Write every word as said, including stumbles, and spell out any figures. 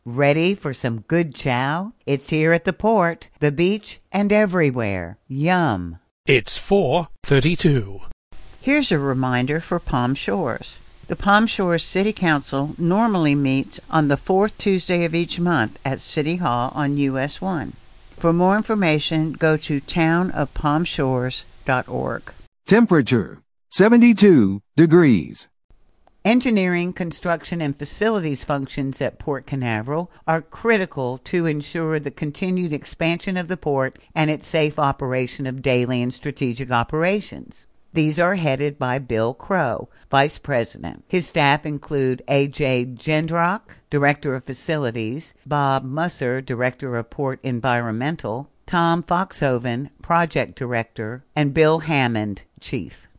Ready for some good chow? It's here at the port, the beach, and everywhere. Yum! It's four thirty-two. Here's a reminder for Palm Shores. The Palm Shores City Council normally meets on the fourth Tuesday of each month at City Hall on U S one. For more information, go to town of palm shores dot org. Temperature, seventy-two degrees. Engineering, construction, and facilities functions at Port Canaveral are critical to ensure the continued expansion of the port and its safe operation of daily and strategic operations. These are headed by Bill Crow, Vice President. His staff include A J Gendrock, Director of Facilities, Bob Musser, Director of Port Environmental, Tom Foxhoven, Project Director, and Bill Hammond, Chief.